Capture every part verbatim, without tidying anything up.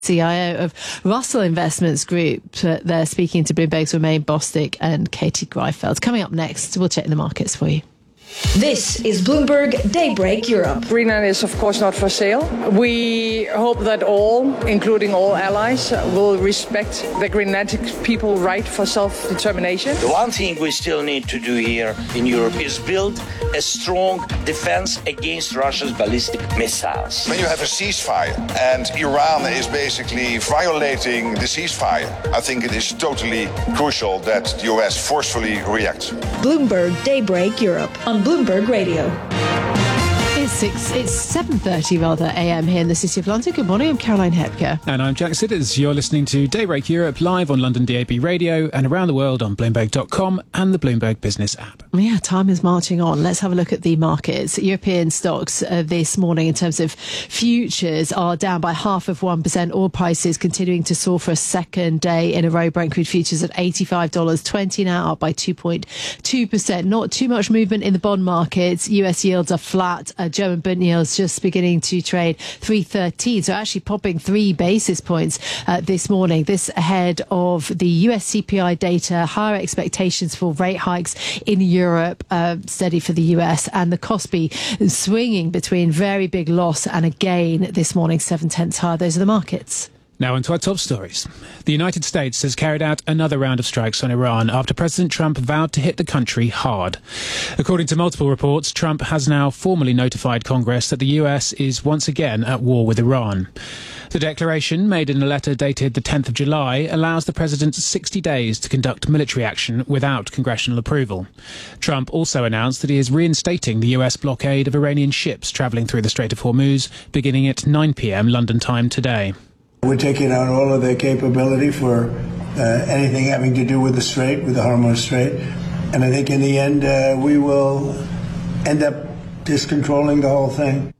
C I O of Russell Investments Group. Uh, they're speaking to Bloomberg's Romain Bostick and Katie Greifeld. Coming up next, we'll check the markets for you. This is Bloomberg Daybreak Europe. Greenland is, of course, not for sale. We hope that all, including all allies, will respect the Greenlandic people's right for self-determination. The one thing we still need to do here in Europe is build a strong defense against Russia's ballistic missiles. When you have a ceasefire and Iran is basically violating the ceasefire, I think it is totally crucial that the U S forcefully reacts. Bloomberg Daybreak Europe on Bloomberg Radio. It's six. It's seven thirty rather a m here in the City of London. Good morning. I'm Caroline Hepker, and I'm Jack Sidders. You're listening to Daybreak Europe live on London D A B Radio and around the world on Bloomberg dot com and the Bloomberg Business app. Yeah, time is marching on. Let's have a look at the markets. European stocks uh, this morning, in terms of futures, are down by half of one percent. Oil prices continuing to soar for a second day in a row. Brent crude futures at eighty-five dollars twenty now, up by two point two percent. Not too much movement in the bond markets. U S yields are flat. Uh, German bond yields just beginning to trade three thirteen, so actually popping three basis points uh, this morning. This ahead of the U S C P I data, higher expectations for rate hikes in Europe, uh, steady for the U S, and the Kospi swinging between very big loss and a gain this morning, seven tenths higher. Those are the markets. Now onto our top stories. The United States has carried out another round of strikes on Iran after President Trump vowed to hit the country hard. According to multiple reports, Trump has now formally notified Congress that the U S is once again at war with Iran. The declaration, made in a letter dated the tenth of July, allows the president sixty days to conduct military action without congressional approval. Trump also announced that he is reinstating the U S blockade of Iranian ships travelling through the Strait of Hormuz, beginning at nine p m London time today. We're taking out all of their capability for uh, anything having to do with the Strait, with the Hormuz Strait. And I think in the end, uh, we will end up just controlling the whole thing.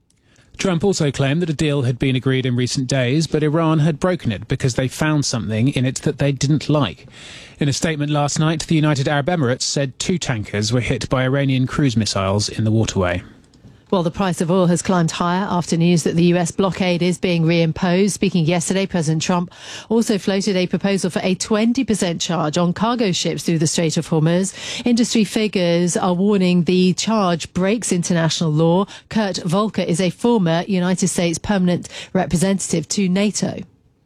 Trump also claimed that a deal had been agreed in recent days, but Iran had broken it because they found something in it that they didn't like. In a statement last night, the United Arab Emirates said two tankers were hit by Iranian cruise missiles in the waterway. Well, the price of oil has climbed higher after news that the U S blockade is being reimposed. Speaking yesterday, President Trump also floated a proposal for a twenty percent charge on cargo ships through the Strait of Hormuz. Industry figures are warning the charge breaks international law. Kurt Volker is a former United States permanent representative to NATO.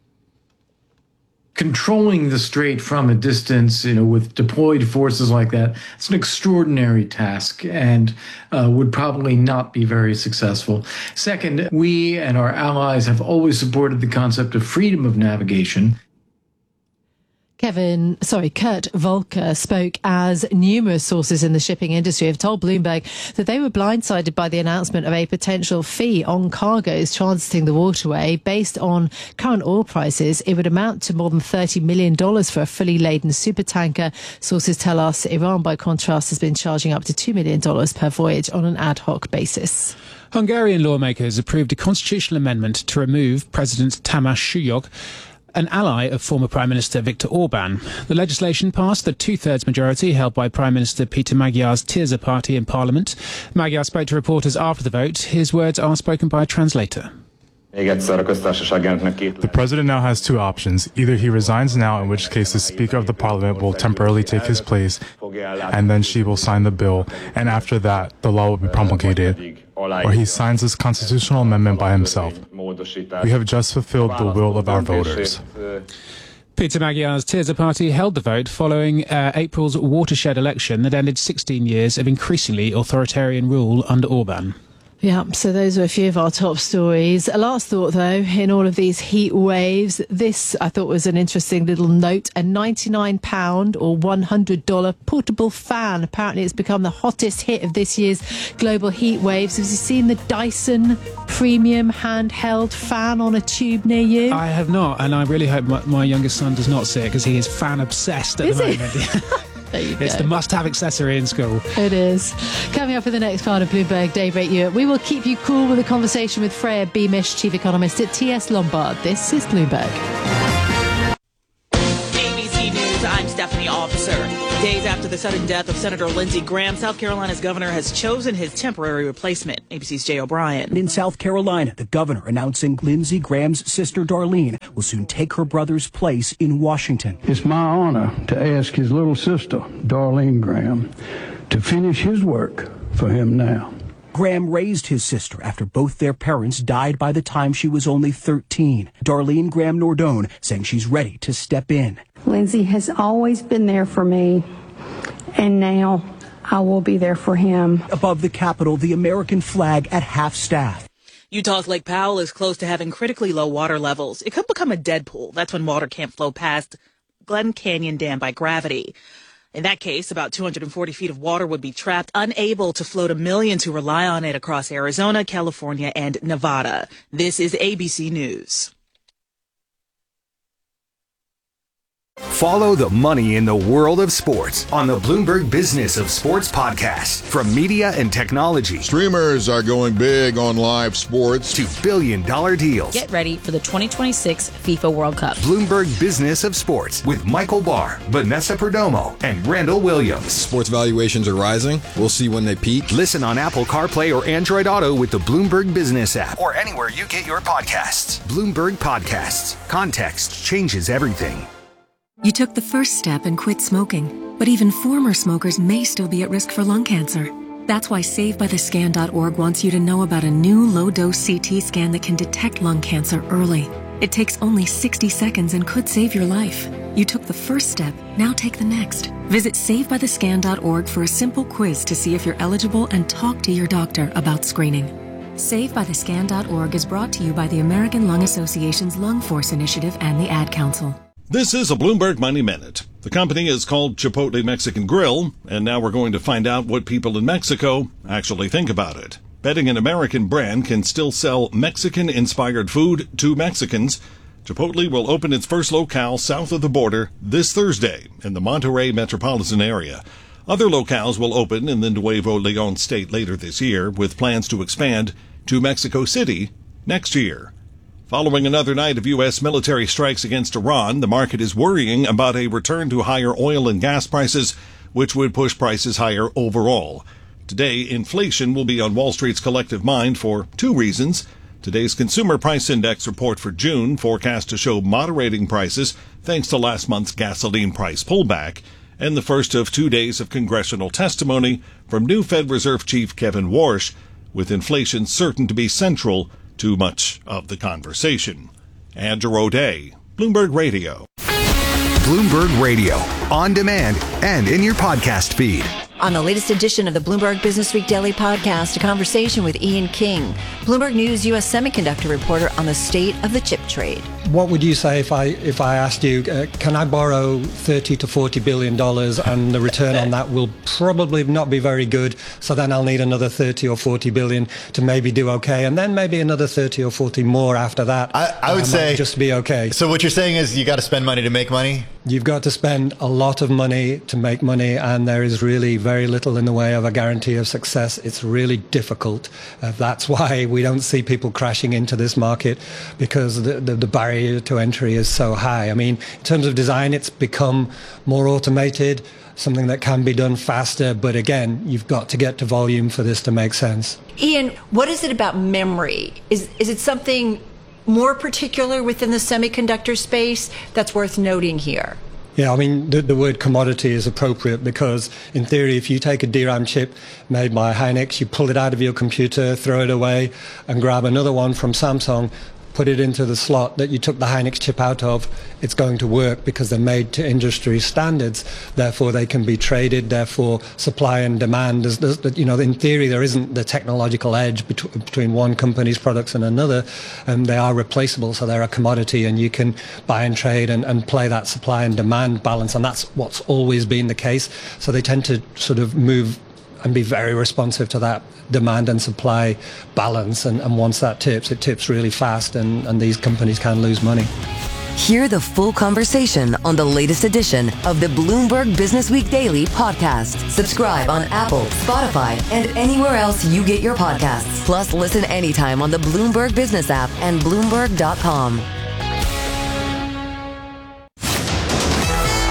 Controlling the strait from a distance, you know, with deployed forces like that, it's an extraordinary task and uh, would probably not be very successful. Second, we and our allies have always supported the concept of freedom of navigation. Kevin, sorry, Kurt Volker spoke as numerous sources in the shipping industry have told Bloomberg that they were blindsided by the announcement of a potential fee on cargoes transiting the waterway. Based on current oil prices, it would amount to more than thirty million dollars for a fully laden supertanker. Sources tell us Iran, by contrast, has been charging up to two million dollars per voyage on an ad hoc basis. Hungarian lawmakers approved a constitutional amendment to remove President Tamás Suyok, an ally of former Prime Minister Viktor Orban. The legislation passed the two-thirds majority held by Prime Minister Peter Magyar's Tirza party in Parliament. Magyar spoke to reporters after the vote. His words are spoken by a translator. The president now has two options. Either he resigns now, in which case the Speaker of the Parliament will temporarily take his place, and then she will sign the bill, and after that, the law will be promulgated. Or he signs this constitutional amendment by himself. We have just fulfilled the will of our voters. Peter Magyar's Tirza party held the vote following uh, April's watershed election that ended sixteen years of increasingly authoritarian rule under Orban. Yeah, so those are a few of our top stories. A last thought, though, in all of these heat waves, this I thought was an interesting little note. A ninety-nine pound or one hundred dollars portable fan. Apparently it's become the hottest hit of this year's global heat waves. Have you seen the Dyson premium handheld fan on a tube near you? I have not, and I really hope my, my youngest son does not see it, because he is fan obsessed at is the he? moment. There you it's go. the must-have accessory in school. It is. Coming up in the next part of Bloomberg Daybreak Europe, we will keep you cool with a conversation with Freya Beamish, Chief Economist at T S Lombard. This is Bloomberg. A B C News, I'm Stephanie Officer. Days after the sudden death of Senator Lindsey Graham, South Carolina's governor has chosen his temporary replacement. A B C's Jay O'Brien. In South Carolina, the governor announcing Lindsey Graham's sister Darlene will soon take her brother's place in Washington. It's my honor to ask his little sister, Darlene Graham, to finish his work for him now. Graham raised his sister after both their parents died by the time she was only thirteen. Darlene Graham Nordone saying she's ready to step in. Lindsey has always been there for me, and now I will be there for him. Above the Capitol, the American flag at half-staff. Utah's Lake Powell is close to having critically low water levels. It could become a dead pool. That's when water can't flow past Glen Canyon Dam by gravity. In that case, about two hundred forty feet of water would be trapped, unable to flow to millions who rely on it across Arizona, California, and Nevada. This is A B C News. Follow the money in the world of sports on the Bloomberg Business of Sports podcast. From media and technology, streamers are going big on live sports, to billion dollar deals. Get ready for the twenty twenty-six FIFA World Cup. Bloomberg Business of Sports with Michael Barr, Vanessa Perdomo, and Randall Williams. Sports valuations are rising. We'll see when they peak. Listen on Apple CarPlay or Android Auto with the Bloomberg Business app or anywhere you get your podcasts. Bloomberg Podcasts. Context changes everything. You took the first step and quit smoking, but even former smokers may still be at risk for lung cancer. That's why Save By The Scan dot org wants you to know about a new low-dose C T scan that can detect lung cancer early. It takes only sixty seconds and could save your life. You took the first step, now take the next. Visit Save By The Scan dot org for a simple quiz to see if you're eligible and talk to your doctor about screening. Save By The Scan dot org is brought to you by the American Lung Association's Lung Force Initiative and the Ad Council. This is a Bloomberg Money Minute. The company is called Chipotle Mexican Grill, and now we're going to find out what people in Mexico actually think about it. Betting an American brand can still sell Mexican-inspired food to Mexicans, Chipotle will open its first locale south of the border this Thursday in the Monterrey metropolitan area. Other locales will open in the Nuevo Leon state later this year, with plans to expand to Mexico City next year. Following another night of U S military strikes against Iran, the market is worrying about a return to higher oil and gas prices, which would push prices higher overall. Today, inflation will be on Wall Street's collective mind for two reasons. Today's Consumer Price Index report for June forecast to show moderating prices thanks to last month's gasoline price pullback, and the first of two days of congressional testimony from new Fed Reserve Chief Kevin Warsh, with inflation certain to be central to much of the conversation. Andrew O'Day, Bloomberg Radio. Bloomberg Radio, on demand and in your podcast feed. On the latest edition of the Bloomberg Business Week Daily Podcast, a conversation with Ian King, Bloomberg News U S semiconductor reporter on the state of the chip trade. What would you say if I if I asked you, uh, can I borrow thirty to forty billion dollars and the return on that will probably not be very good, so then I'll need another thirty or forty billion to maybe do okay, and then maybe another thirty or forty more after that. I, I would say just be okay. So what you're saying is you got to spend money to make money? You've got to spend a lot of money to make money, and there is really very little in the way of a guarantee of success. It's really difficult. Uh, that's why we don't see people crashing into this market, because the, the, the barrier to entry is so high. I mean, in terms of design, it's become more automated, something that can be done faster, but again, you've got to get to volume for this to make sense. Ian, what is it about memory? Is, is it something more particular within the semiconductor space that's worth noting here? Yeah, I mean, the, the word commodity is appropriate because, in theory, if you take a D RAM chip made by Hynix, you pull it out of your computer, throw it away, and grab another one from Samsung, put it into the slot that you took the Hynix chip out of, it's going to work because they're made to industry standards. Therefore, they can be traded. Therefore, supply and demand, there's, there's, you know, in theory, there isn't the technological edge bet- between one company's products and another, and they are replaceable, so they're a commodity, and you can buy and trade and, and play that supply and demand balance, and that's what's always been the case. So they tend to sort of move and be very responsive to that demand and supply balance. And, and once that tips, it tips really fast, and, and these companies can lose money. Hear the full conversation on the latest edition of the Bloomberg Business Week Daily podcast. Subscribe on Apple, Spotify, and anywhere else you get your podcasts. Plus, listen anytime on the Bloomberg Business app and Bloomberg dot com.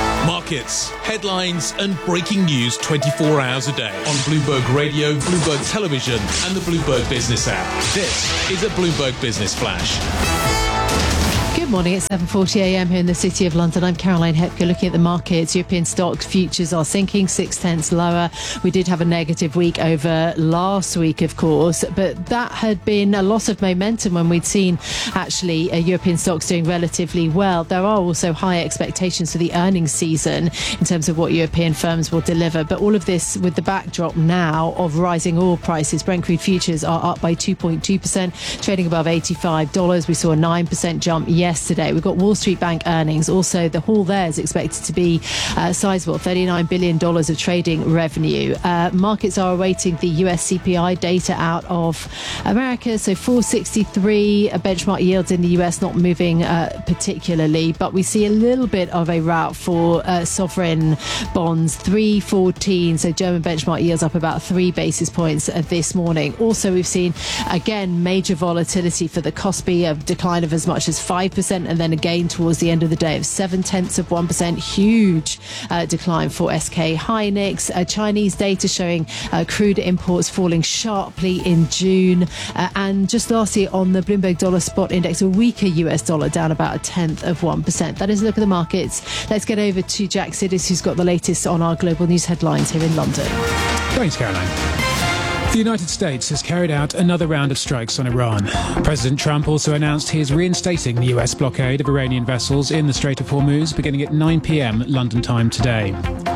markets, headlines and breaking news twenty-four hours a day on Bloomberg Radio, Bloomberg Television and the Bloomberg Business app. This is a Bloomberg Business Flash. Good morning. It's seven forty a m here in the City of London. I'm Caroline Hepker. Looking at the markets, European stock futures are sinking six tenths lower. We did have a negative week over last week, of course, but that had been a loss of momentum when we'd seen actually uh, European stocks doing relatively well. There are also high expectations for the earnings season in terms of what European firms will deliver. But all of this with the backdrop now of rising oil prices. Brent crude futures are up by two point two percent, trading above eighty-five dollars. We saw a nine percent jump yesterday. Yesterday. We've got Wall Street Bank earnings. Also, the haul there is expected to be uh, sizable, thirty-nine billion dollars of trading revenue. Uh, markets are awaiting the U S C P I data out of America. So four sixty-three uh, benchmark yields in the U S not moving uh, particularly, but we see a little bit of a rout for uh, sovereign bonds, three fourteen. So German benchmark yields up about three basis points uh, this morning. Also, we've seen, again, major volatility for the Kospi, a decline of as much as five percent. And then again towards the end of the day of seven tenths of one percent, huge uh, decline for S K Hynix. Uh, Chinese data showing uh, crude imports falling sharply in June. Uh, and just lastly, on the Bloomberg Dollar Spot Index, a weaker U S dollar down about a tenth of one percent. That is a look at the markets. Let's get over to Jack Siddis, who's got the latest on our global news headlines here in London. Thanks, Caroline. The United States has carried out another round of strikes on Iran. President Trump also announced he is reinstating the U S blockade of Iranian vessels in the Strait of Hormuz beginning at nine p m London time today.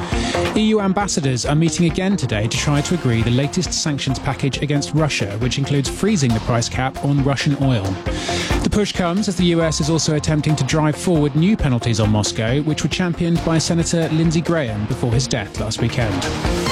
E U ambassadors are meeting again today to try to agree the latest sanctions package against Russia, which includes freezing the price cap on Russian oil. The push comes as the U S is also attempting to drive forward new penalties on Moscow, which were championed by Senator Lindsey Graham before his death last weekend.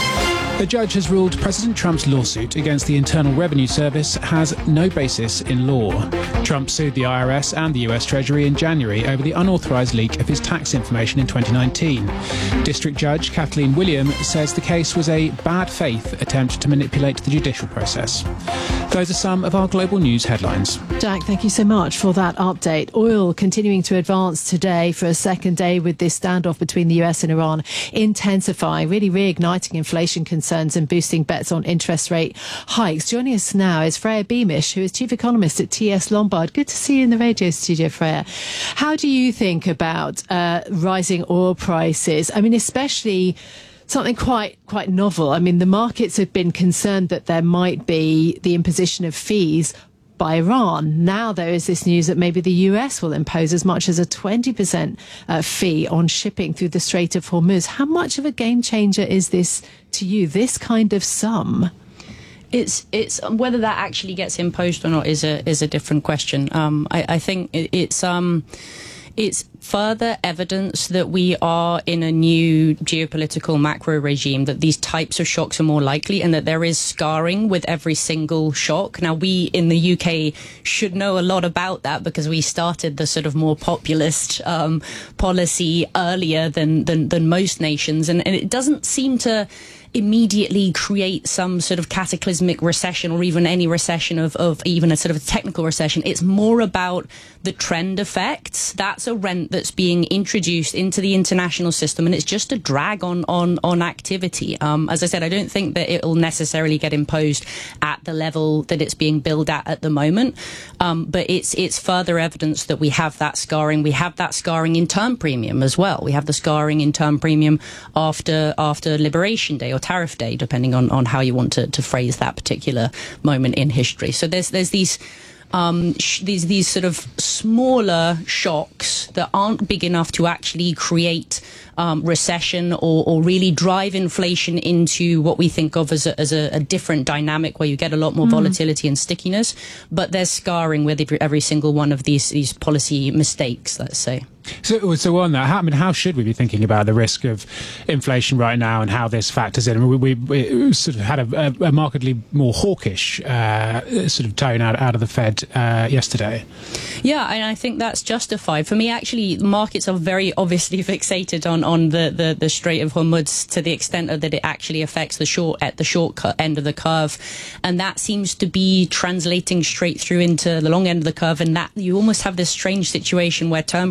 A judge has ruled President Trump's lawsuit against the Internal Revenue Service has no basis in law. Trump sued the I R S and the U S Treasury in January over the unauthorized leak of his tax information in twenty nineteen. District Judge Kathleen William says the case was a bad faith attempt to manipulate the judicial process. Those are some of our global news headlines. Jack, thank you so much for that update. Oil continuing to advance today for a second day with this standoff between the U S and Iran intensifying, really reigniting inflation concerns and boosting bets on interest rate hikes. Joining us now is Freya Beamish, who is Chief Economist at T S Lombard. Good to see you in the radio studio, Freya. How do you think about uh, rising oil prices? I mean, especially something quite quite novel. I mean, the markets have been concerned that there might be the imposition of fees by Iran. Now there is this news that maybe the U S will impose as much as a twenty percent uh, fee on shipping through the Strait of Hormuz. How much of a game changer is this to you, this kind of sum? It's it's whether that actually gets imposed or not is a is a different question. Um, I, I think it, it's um. It's further evidence that we are in a new geopolitical macro regime, that these types of shocks are more likely and that there is scarring with every single shock. Now, we in the U K should know a lot about that because we started the sort of more populist um, policy earlier than, than, than most nations. And, and it doesn't seem to immediately create some sort of cataclysmic recession or even any recession of, of even a sort of a technical recession. It's more about the trend effects. That's a rent that's being introduced into the international system, and it's just a drag on on on activity. Um, as I said, I don't think that it will necessarily get imposed at the level that it's being billed at at the moment, um, but it's it's further evidence that we have that scarring. We have that scarring in term premium as well. We have the scarring in term premium after after Liberation Day or Tariff Day, depending on, on how you want to, to phrase that particular moment in history. So there's there's these um, sh- these these sort of smaller shocks that aren't big enough to actually create um, recession or, or really drive inflation into what we think of as a, as a, a different dynamic where you get a lot more mm. volatility and stickiness. But there's scarring with every, every single one of these these policy mistakes, let's say. So, so on that, how, I mean, how should we be thinking about the risk of inflation right now and how this factors in? I mean, we, we, we sort of had a, a markedly more hawkish uh, sort of tone out, out of the Fed uh, yesterday. Yeah, and I think that's justified. For me, actually, markets are very obviously fixated on, on the, the, the Strait of Hormuz to the extent that it actually affects the short at the short end of the curve. And that seems to be translating straight through into the long end of the curve. And that you almost have this strange situation where term premium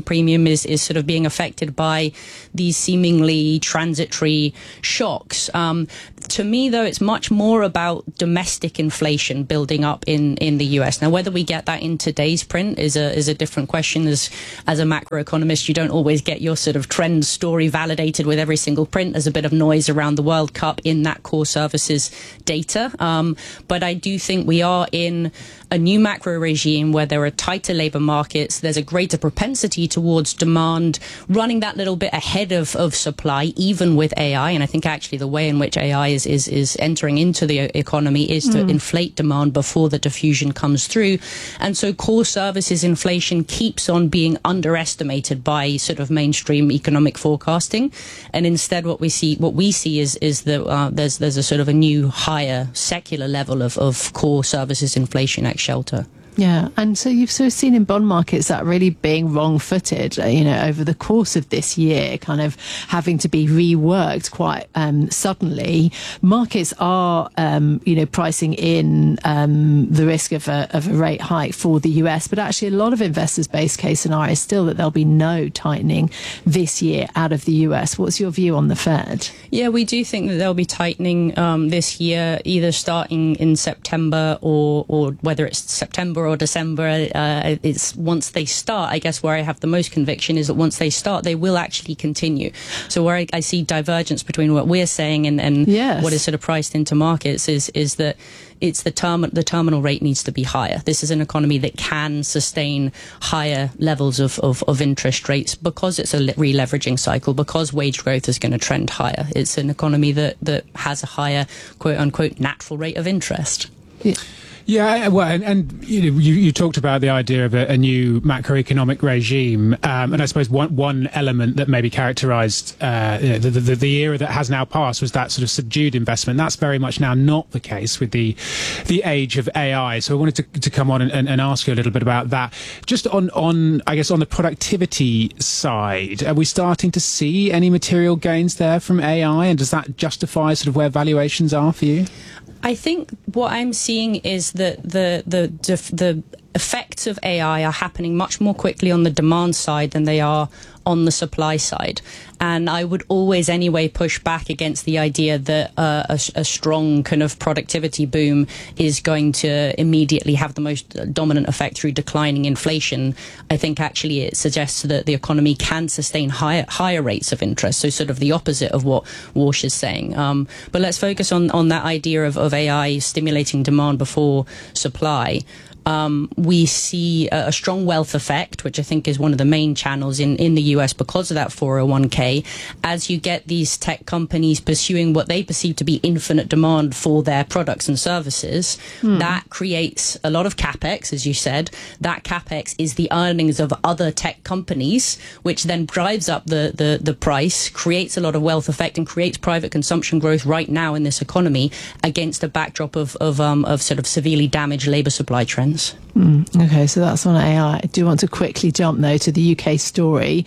is, is sort of being affected by these seemingly transitory shocks. Um, to me, though, it's much more about domestic inflation building up in, in the U S. Now, whether we get that in today's print is a is a different question. As as a macroeconomist, you don't always get your sort of trend story validated with every single print. There's a bit of noise around the World Cup in that core services data. Um, but I do think we are in a new macro regime where there are tighter labour markets. There's a greater propensity towards demand running that little bit ahead of, of supply, even with A I. And I think actually the way in which A I is, is, is entering into the economy is to mm. inflate demand before the diffusion comes through. And so core services inflation keeps on being underestimated by sort of mainstream economic forecasting. And instead what we see, what we see is, is that uh, there's, there's a sort of a new higher secular level of, of core services inflation at shelter. Yeah, and so you've sort of seen in bond markets that really being wrong-footed, you know, over the course of this year, kind of having to be reworked quite um, suddenly. Markets are, um, you know, pricing in um, the risk of a, of a rate hike for the U S, but actually a lot of investors' base case scenario is still that there'll be no tightening this year out of the U S. What's your view on the Fed? Yeah, we do think that there'll be tightening um, this year, either starting in September or, or whether it's September or December. Uh, it's once they start, I guess where I have the most conviction is that once they start, they will actually continue. So where I, I see divergence between what we're saying and, and yes. what is sort of priced into markets is is that it's the term the terminal rate needs to be higher. This is an economy that can sustain higher levels of, of, of interest rates because it's a re-leveraging cycle, because wage growth is going to trend higher. It's an economy that, that has a higher quote unquote natural rate of interest. Yeah. Yeah, well, and, and you know, you, you talked about the idea of a, a new macroeconomic regime, um, and I suppose one one element that maybe characterised uh, you know, the, the the era that has now passed was that sort of subdued investment. That's very much now not the case with the the age of A I. So I wanted to, to come on and, and, and ask you a little bit about that. Just on on I guess on the productivity side, are we starting to see any material gains there from A I, and does that justify sort of where valuations are for you? I think what I'm seeing is that the the the effects of A I are happening much more quickly on the demand side than they are on the supply side. And I would always anyway push back against the idea that uh, a, a strong kind of productivity boom is going to immediately have the most dominant effect through declining inflation. I think actually it suggests that the economy can sustain higher higher rates of interest, so sort of the opposite of what Walsh is saying. Um, but let's focus on, on that idea of, of A I stimulating demand before supply. Um, we see a, a strong wealth effect, which I think is one of the main channels in, in the U S because of that four oh one k. As you get these tech companies pursuing what they perceive to be infinite demand for their products and services, hmm. that creates a lot of capex, as you said. That capex is the earnings of other tech companies, which then drives up the, the, the price, creates a lot of wealth effect, and creates private consumption growth right now in this economy against a backdrop of, of, um, of sort of severely damaged labour supply trends. Mm, okay, so that's on A I. I do want to quickly jump, though, to the U K story.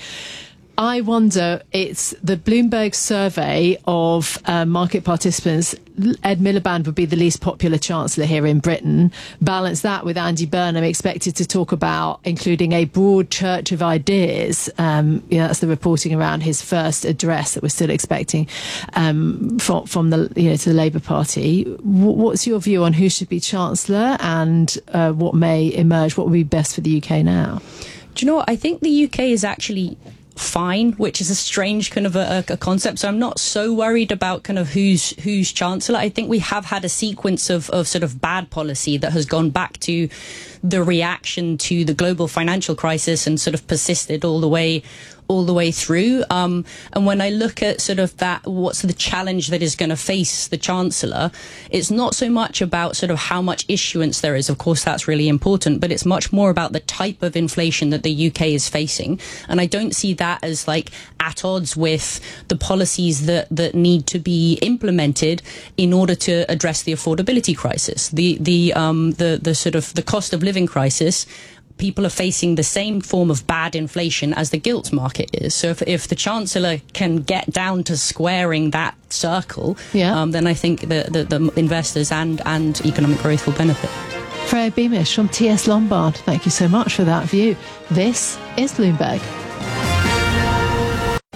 I wonder, it's the Bloomberg survey of uh, market participants. Ed Miliband would be the least popular chancellor here in Britain. Balance that with Andy Burnham expected to talk about including a broad church of ideas. Um, yeah, that's the reporting around his first address that we're still expecting um, from, from the you know to the Labour Party. W- what's your view on who should be chancellor and uh, what may emerge? What would be best for the U K now? Do you know what? I think the U K is actually fine, which is a strange kind of a, a concept. So I'm not so worried about kind of who's who's chancellor. I think we have had a sequence of, of sort of bad policy that has gone back to the reaction to the global financial crisis and sort of persisted all the way all the way through. Um, and when I look at sort of that, what's the challenge that is going to face the Chancellor, it's not so much about sort of how much issuance there is. Of course, that's really important, but it's much more about the type of inflation that the U K is facing. And I don't see that as like at odds with the policies that, that need to be implemented in order to address the affordability crisis. The, the, um, the, the sort of the cost of living crisis, people are facing the same form of bad inflation as the gilts market is. So if, if the Chancellor can get down to squaring that circle, yeah. um, then I think the, the, the investors and, and economic growth will benefit. Freya Beamish from T S Lombard, thank you so much for that view. This is Bloomberg.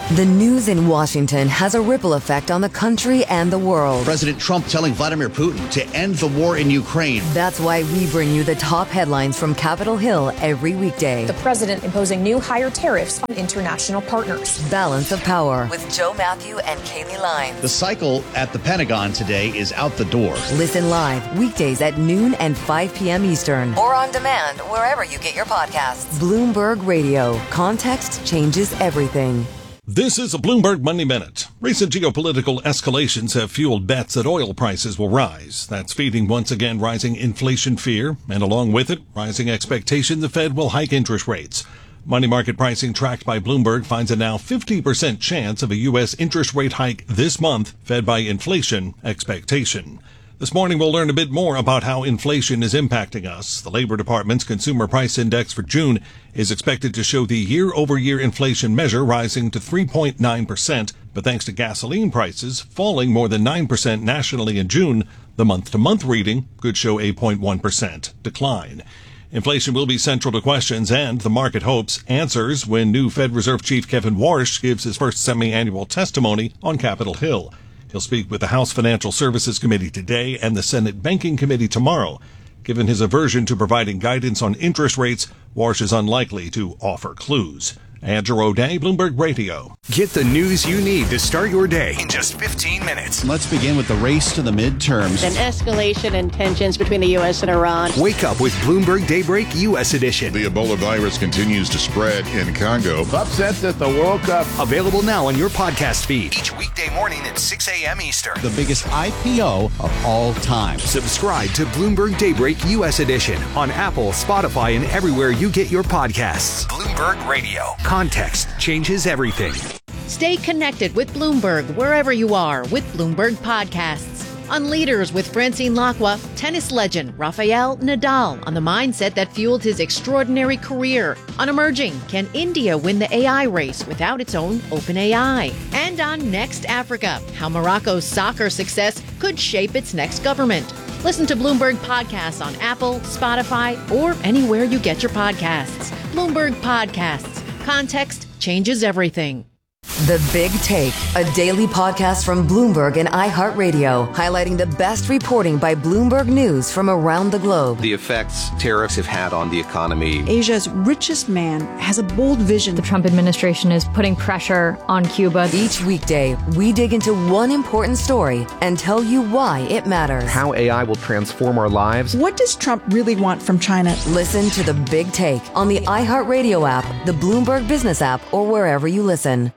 The news in Washington has a ripple effect on the country and the world. President Trump telling Vladimir Putin to end the war in Ukraine. That's why we bring you the top headlines from Capitol Hill every weekday. The president imposing new higher tariffs on international partners. Balance of Power with Joe Matthew and Kaylee Lyons. The cycle at the Pentagon today is out the door. Listen live weekdays at noon and five p.m. Eastern. Or on demand wherever you get your podcasts. Bloomberg Radio. Context changes everything. This is a Bloomberg Money Minute. Recent geopolitical escalations have fueled bets that oil prices will rise. That's feeding once again rising inflation fear, and along with it, rising expectation the Fed will hike interest rates. Money market pricing tracked by Bloomberg finds a now fifty percent chance of a U S interest rate hike this month, fed by inflation expectation. This morning, we'll learn a bit more about how inflation is impacting us. The Labor Department's Consumer Price Index for June is expected to show the year-over-year inflation measure rising to three point nine percent, but thanks to gasoline prices falling more than nine percent nationally in June, the month-to-month reading could show eight point one percent decline. Inflation will be central to questions, and the market hopes answers when new Fed Reserve Chief Kevin Warsh gives his first semi-annual testimony on Capitol Hill. He'll speak with the House Financial Services Committee today and the Senate Banking Committee tomorrow. Given his aversion to providing guidance on interest rates, Warsh is unlikely to offer clues. Andrew O'Day, Bloomberg Radio. Get the news you need to start your day in just fifteen minutes. Let's begin with the race to the midterms. An escalation in tensions between the U S and Iran. Wake up with Bloomberg Daybreak U S Edition. The Ebola virus continues to spread in Congo. Upsets at the World Cup. Available now on your podcast feed. Each weekday morning at six a.m. Eastern. The biggest I P O of all time. Subscribe to Bloomberg Daybreak U S Edition on Apple, Spotify, and everywhere you get your podcasts. Bloomberg Radio. Context changes everything. Stay connected with Bloomberg wherever you are with Bloomberg Podcasts. On Leaders with Francine Lacqua, tennis legend Rafael Nadal on the mindset that fueled his extraordinary career. On Emerging, can India win the A I race without its own open A I? And on Next Africa, how Morocco's soccer success could shape its next government. Listen to Bloomberg Podcasts on Apple, Spotify, or anywhere you get your podcasts. Bloomberg Podcasts. Context changes everything. The Big Take, a daily podcast from Bloomberg and iHeartRadio, highlighting the best reporting by Bloomberg News from around the globe. The effects tariffs have had on the economy. Asia's richest man has a bold vision. The Trump administration is putting pressure on Cuba. Each weekday, we dig into one important story and tell you why it matters. How A I will transform our lives. What does Trump really want from China? Listen to The Big Take on the iHeartRadio app, the Bloomberg Business app, or wherever you listen.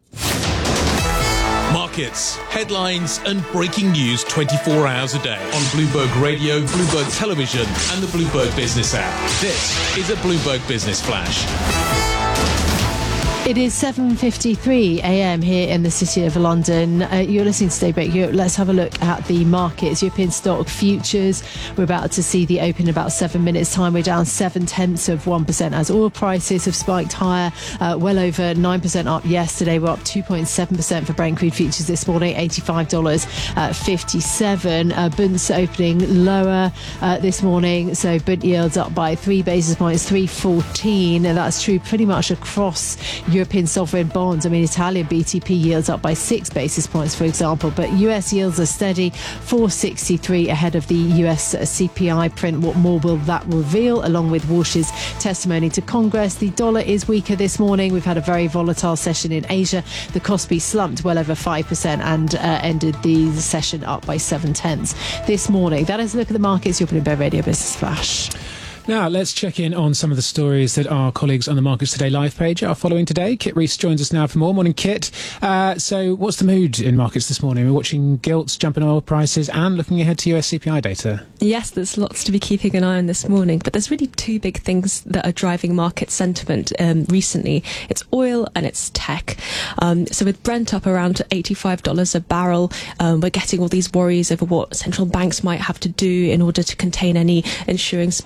Markets, headlines, and breaking news twenty-four hours a day on Bloomberg Radio, Bloomberg Television, and the Bloomberg Business app. This is a Bloomberg Business Flash. It is seven fifty-three a.m. here in the city of London. Uh, you're listening to Daybreak Europe. Let's have a look at the markets. European stock futures. We're about to see the open in about seven minutes' time. We're down seven tenths of one percent as oil prices have spiked higher, uh, well over nine percent up yesterday. We're up two point seven percent for Brent crude futures this morning, eighty-five dollars fifty-seven. Uh, Bunds opening lower uh, this morning. So Bund yields up by three basis points, three fourteen. And that's true pretty much across European sovereign bonds. I mean, Italian B T P yields up by six basis points, for example, but U S yields are steady, four sixty-three ahead of the U S C P I print. What more will that reveal, along with Warsh's testimony to Congress? The dollar is weaker this morning. We've had a very volatile session in Asia. The Kospi slumped well over five percent and uh, ended the session up by seven tenths this morning. That is a look at the markets. You're Bloomberg Radio Business Flash. Now, let's check in on some of the stories that our colleagues on the Markets Today live page are following today. Kit Reese joins us now for more. Morning, Kit. Uh, so what's the mood in markets this morning? We're watching gilts, jumping oil prices and looking ahead to U S C P I data. Yes, there's lots to be keeping an eye on this morning, but there's really two big things that are driving market sentiment um, recently. It's oil and it's tech. Um, so with Brent up around eighty-five dollars a barrel, um, we're getting all these worries over what central banks might have to do in order to contain any ensuing spike in inflation.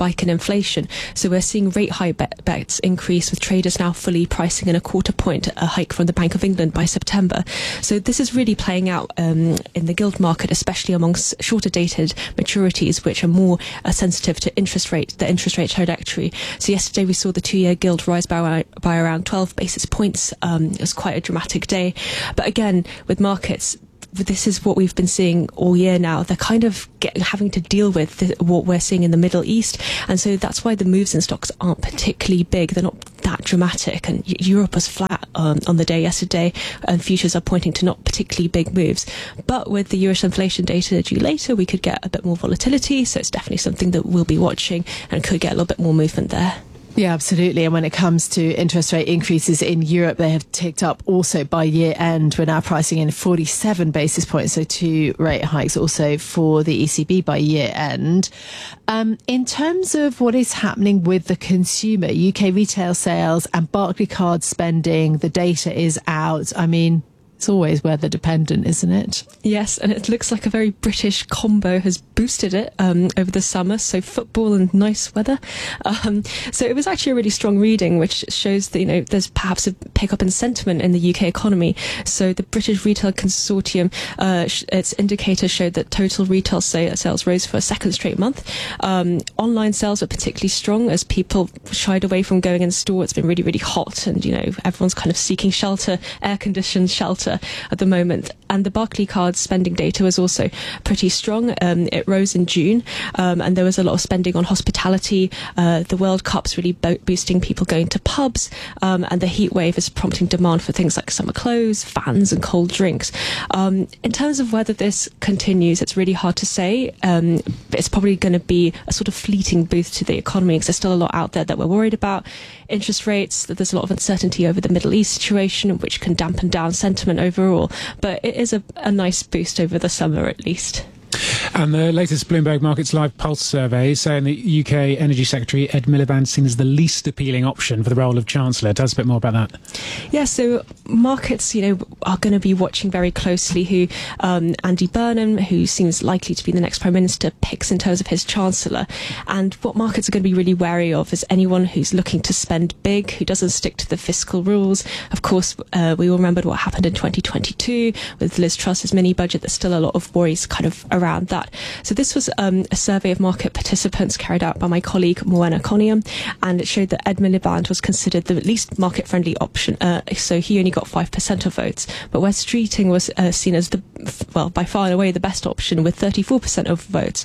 inflation. So we're seeing rate hike bet- bets increase, with traders now fully pricing in a quarter point a hike from the Bank of England by September. So this is really playing out um, in the gilt market, especially amongst shorter dated maturities, which are more uh, sensitive to interest rate, the interest rate trajectory. So yesterday we saw the two-year gilt rise by, by around twelve basis points. Um, it was quite a dramatic day. But again, with markets, this is what we've been seeing all year now. They're kind of get, having to deal with the, what we're seeing in the Middle East. And so that's why the moves in stocks aren't particularly big. They're not that dramatic. And Europe was flat um, on the day yesterday, and futures are pointing to not particularly big moves. But with the U S inflation data due later, we could get a bit more volatility. So it's definitely something that we'll be watching and could get a little bit more movement there. Yeah, absolutely. And when it comes to interest rate increases in Europe, they have ticked up also by year end. We're now pricing in forty-seven basis points, so two rate hikes also for the E C B by year end. Um, in terms of what is happening with the consumer, U K retail sales and Barclaycard spending, the data is out. I mean, it's always weather dependent, isn't it? Yes, and it looks like a very British combo has boosted it um, over the summer. So football and nice weather. Um, so it was actually a really strong reading, which shows that, you know, there's perhaps a pickup in sentiment in the U K economy. So the British Retail Consortium, uh, sh- its indicators showed that total retail sa- sales rose for a second straight month. Um, online sales were particularly strong as people shied away from going in store. It's been really, really hot, and, you know, everyone's kind of seeking shelter, air-conditioned shelter at the moment. And the Barclaycard spending data was also pretty strong. Um, it rose in June, um, and there was a lot of spending on hospitality. Uh, the World Cup's really bo- boosting people going to pubs, um, and the heat wave is prompting demand for things like summer clothes, fans and cold drinks. Um, in terms of whether this continues, it's really hard to say. Um, but it's probably going to be a sort of fleeting boost to the economy, because there's still a lot out there that we're worried about. Interest rates, there's a lot of uncertainty over the Middle East situation, which can dampen down sentiment overall, but it is a, a nice boost over the summer at least. And the latest Bloomberg Markets Live Pulse survey saying that U K Energy Secretary Ed Miliband seen as the least appealing option for the role of Chancellor. Tell us a bit more about that. Yeah, so markets, you know, are going to be watching very closely who um, Andy Burnham, who seems likely to be the next Prime Minister, picks in terms of his Chancellor. And what markets are going to be really wary of is anyone who's looking to spend big, who doesn't stick to the fiscal rules. Of course, uh, we all remembered what happened in twenty twenty-two with Liz Truss's mini budget. There's still a lot of worries kind of around that. So this was um, a survey of market participants carried out by my colleague Moana Coniam, and it showed that Ed Miliband was considered the least market-friendly option. Uh, so he only got five percent of votes. But Wes Streeting was uh, seen as the, well, by far and away the best option with thirty-four percent of votes.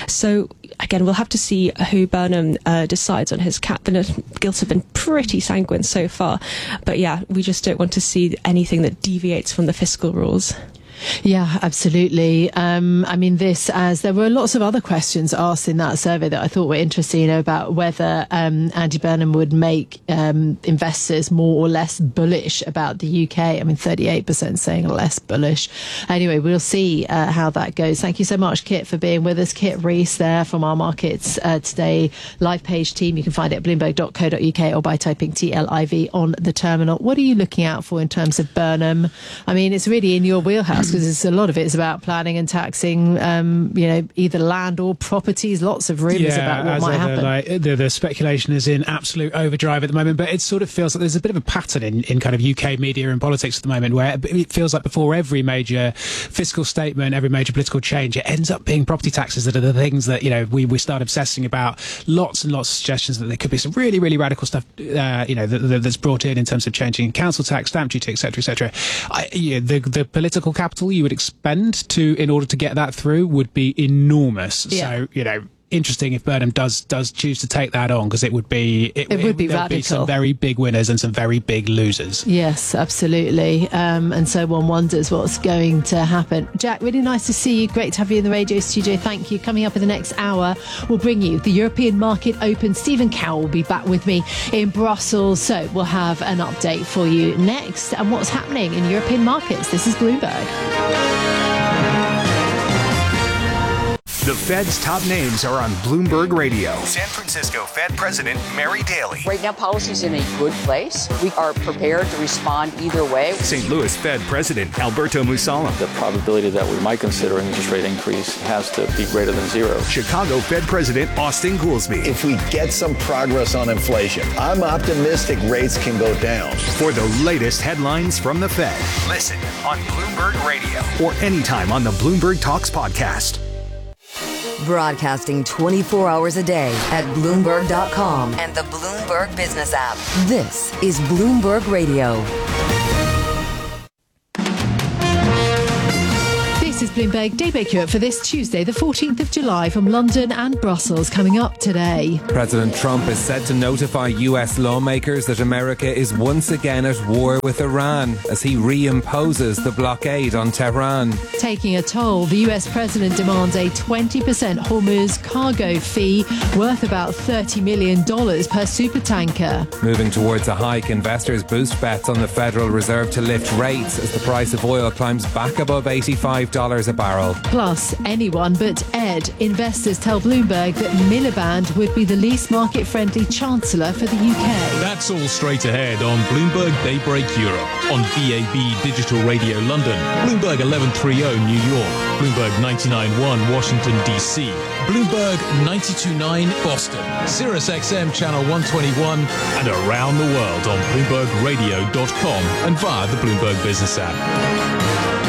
So again, we'll have to see who Burnham uh, decides on his cabinet. Gilts have been pretty sanguine so far. But yeah, we just don't want to see anything that deviates from the fiscal rules. Yeah, absolutely. Um, I mean, this, as there were lots of other questions asked in that survey that I thought were interesting, you know, about whether um, Andy Burnham would make um, investors more or less bullish about the U K. I mean, thirty-eight percent saying less bullish. Anyway, we'll see uh, how that goes. Thank you so much, Kit, for being with us. Kit Rees there from our Markets uh, Today live page team. You can find it at bloomberg dot co dot uk or by typing T L I V on the terminal. What are you looking out for in terms of Burnham? I mean, it's really in your wheelhouse, because a lot of it is about planning and taxing, um, you know, either land or properties. Lots of rumours yeah, about what might ever, happen. Like, the, the speculation is in absolute overdrive at the moment, but it sort of feels like there's a bit of a pattern in, in kind of U K media and politics at the moment, where it feels like before every major fiscal statement, every major political change, it ends up being property taxes that are the things that, you know, we, we start obsessing about. Lots and lots of suggestions that there could be some really, really radical stuff, uh, you know, that, that, that's brought in in terms of changing council tax, stamp duty, et cetera, et cetera. I, yeah, the, the political capital you would expend to in order to get that through would be enormous. Yeah. So, you know, interesting if Burnham does does choose to take that on, because it would be it, it would be there radical. Be some very big winners and some very big losers. Yes, absolutely. Um, and so one wonders what's going to happen. Jack, really nice to see you. Great to have you in the radio studio. Thank you. Coming up in the next hour, we'll bring you the European Market Open. Stephen Cowell will be back with me in Brussels. So we'll have an update for you next and what's happening in European markets. This is Bloomberg. The Fed's top names are on Bloomberg Radio. San Francisco Fed President Mary Daly. Right now, policy's in a good place. We are prepared to respond either way. Saint Louis Fed President Alberto Mussolem. The probability that we might consider an interest rate increase has to be greater than zero. Chicago Fed President Austin Goolsbee. If we get some progress on inflation, I'm optimistic rates can go down. For the latest headlines from the Fed, listen on Bloomberg Radio or anytime on the Bloomberg Talks podcast. Broadcasting twenty-four hours a day at Bloomberg dot com and the Bloomberg Business app. This is Bloomberg Radio. This is Bloomberg Daybreak Europe for this Tuesday, the fourteenth of July, from London and Brussels. Coming up today, President Trump is set to notify U S lawmakers that America is once again at war with Iran as he reimposes the blockade on Tehran. Taking a toll, the U S president demands a twenty percent Hormuz cargo fee worth about thirty million dollars per supertanker. Moving towards a hike, investors boost bets on the Federal Reserve to lift rates as the price of oil climbs back above eighty-five dollars a barrel. Plus, anyone but Ed. Investors tell Bloomberg that Miliband would be the least market-friendly chancellor for the U K. That's all straight ahead on Bloomberg Daybreak Europe, on B A B Digital Radio London, Bloomberg eleven thirty New York, Bloomberg ninety-nine point one Washington, D C, Bloomberg ninety-two point nine Boston, Sirius X M Channel one twenty-one, and around the world on Bloomberg Radio dot com and via the Bloomberg Business app.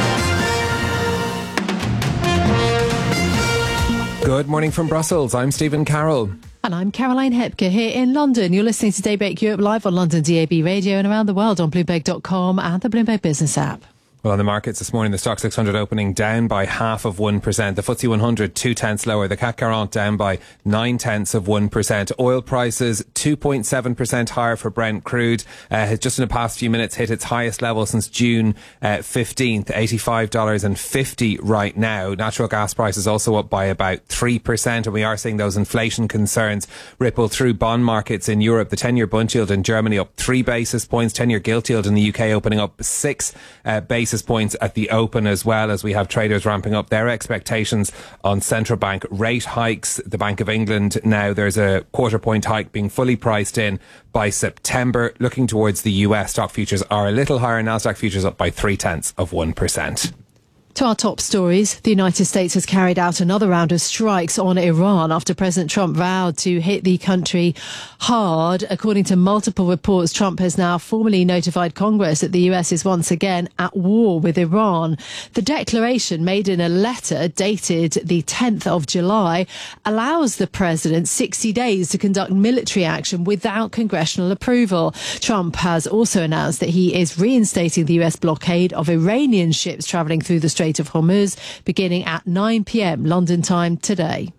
Good morning from Brussels. I'm Stephen Carroll. And I'm Caroline Hepker here in London. You're listening to Daybreak Europe live on London D A B Radio and around the world on Bloomberg dot com and the Bloomberg Business app. Well, on the markets this morning, the Stock six hundred opening down by half of one percent. The F T S E one hundred, two tenths lower. The C A C quarante down by nine tenths of one percent. Oil prices two point seven percent higher for Brent crude. Uh, has just in the past few minutes hit its highest level since June uh, fifteenth, eighty-five dollars fifty right now. Natural gas prices also up by about three percent. And we are seeing those inflation concerns ripple through bond markets in Europe. The ten-year Bund yield in Germany up three basis points. ten-year gilt yield in the U K opening up six uh, basis points at the open, as well as we have traders ramping up their expectations on central bank rate hikes. The Bank of England now, there's a quarter point hike being fully priced in by September. Looking towards the U S, stock futures are a little higher. Nasdaq futures up by three tenths of one percent. To our top stories, the United States has carried out another round of strikes on Iran after President Trump vowed to hit the country hard. According to multiple reports, Trump has now formally notified Congress that the U S is once again at war with Iran. The declaration, made in a letter dated the tenth of July, allows the president sixty days to conduct military action without congressional approval. Trump has also announced that he is reinstating the U S blockade of Iranian ships travelling through the Strait of Hormuz, beginning at nine p.m. London time today.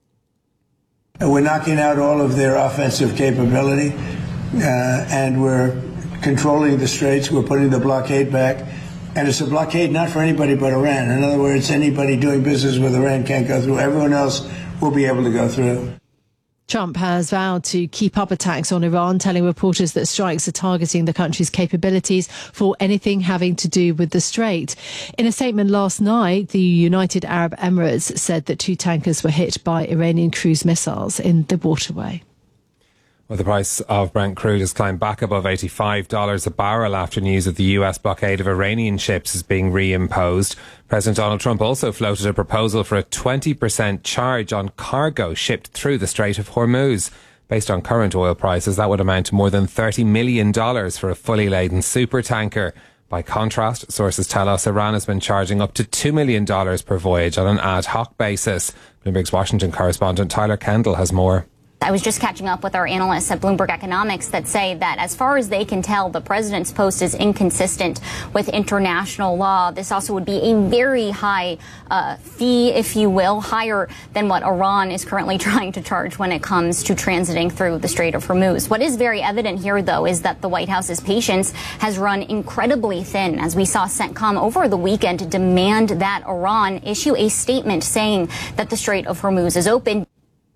And we're knocking out all of their offensive capability, uh, and we're controlling the straits. We're putting the blockade back. And it's a blockade not for anybody but Iran. In other words, anybody doing business with Iran can't go through. Everyone else will be able to go through. Trump has vowed to keep up attacks on Iran, telling reporters that strikes are targeting the country's capabilities for anything having to do with the Strait. In a statement last night, the United Arab Emirates said that two tankers were hit by Iranian cruise missiles in the waterway. Well, the price of Brent crude has climbed back above eighty-five dollars a barrel after news of the U S blockade of Iranian ships is being reimposed. President Donald Trump also floated a proposal for a twenty percent charge on cargo shipped through the Strait of Hormuz. Based on current oil prices, that would amount to more than thirty million dollars for a fully laden supertanker. By contrast, sources tell us Iran has been charging up to two million dollars per voyage on an ad hoc basis. Bloomberg's Washington correspondent Tyler Kendall has more. I was just catching up with our analysts at Bloomberg Economics that say that as far as they can tell, the president's post is inconsistent with international law. This also would be a very high uh, fee, if you will, higher than what Iran is currently trying to charge when it comes to transiting through the Strait of Hormuz. What is very evident here, though, is that the White House's patience has run incredibly thin, as we saw CENTCOM over the weekend demand that Iran issue a statement saying that the Strait of Hormuz is open.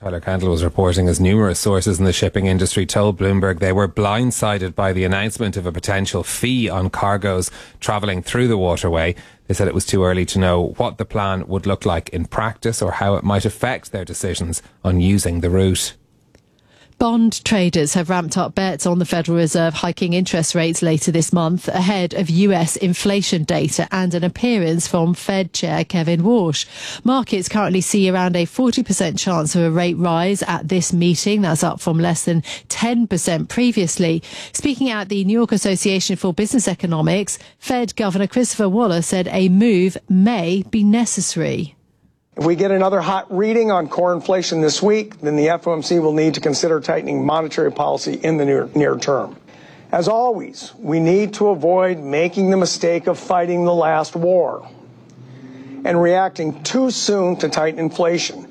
Tyler Kendall was reporting as numerous sources in the shipping industry told Bloomberg they were blindsided by the announcement of a potential fee on cargoes travelling through the waterway. They said it was too early to know what the plan would look like in practice or how it might affect their decisions on using the route. Bond traders have ramped up bets on the Federal Reserve hiking interest rates later this month ahead of U S inflation data and an appearance from Fed Chair Kevin Walsh. Markets currently see around a forty percent chance of a rate rise at this meeting. That's up from less than ten percent previously. Speaking at the New York Association for Business Economics, Fed Governor Christopher Waller said a move may be necessary. If we get another hot reading on core inflation this week, then the F O M C will need to consider tightening monetary policy in the near, near term. As always, we need to avoid making the mistake of fighting the last war and reacting too soon to tighten inflation.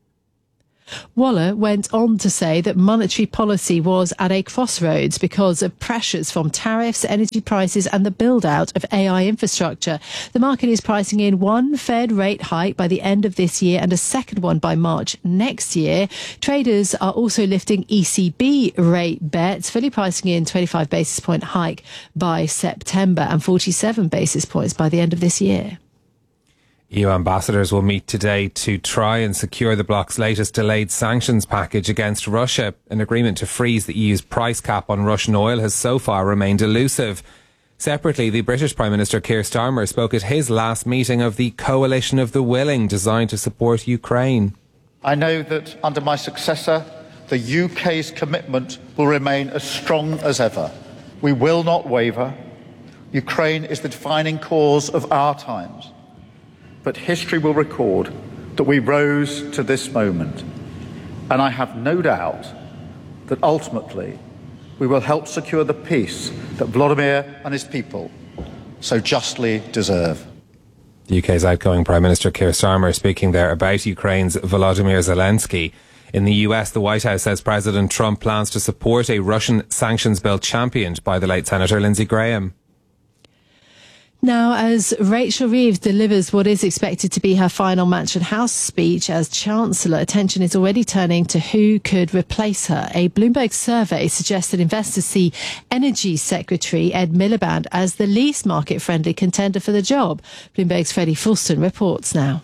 Waller went on to say that monetary policy was at a crossroads because of pressures from tariffs, energy prices and the build-out of A I infrastructure. The market is pricing in one Fed rate hike by the end of this year and a second one by March next year. Traders are also lifting E C B rate bets, fully pricing in twenty-five basis point hike by September and forty-seven basis points by the end of this year. E U ambassadors will meet today to try and secure the bloc's latest delayed sanctions package against Russia. An agreement to freeze the E U's price cap on Russian oil has so far remained elusive. Separately, the British Prime Minister Keir Starmer spoke at his last meeting of the Coalition of the Willing designed to support Ukraine. I know that under my successor, the U K's commitment will remain as strong as ever. We will not waver. Ukraine is the defining cause of our times. But history will record that we rose to this moment. And I have no doubt that ultimately we will help secure the peace that Vladimir and his people so justly deserve. The U K's outgoing Prime Minister Keir Starmer speaking there about Ukraine's Volodymyr Zelensky. In the U S, the White House says President Trump plans to support a Russian sanctions bill championed by the late Senator Lindsey Graham. Now, as Rachel Reeves delivers what is expected to be her final Mansion House speech as Chancellor, attention is already turning to who could replace her. A Bloomberg survey suggests that investors see Energy Secretary Ed Miliband as the least market-friendly contender for the job. Bloomberg's Freddie Fulston reports now.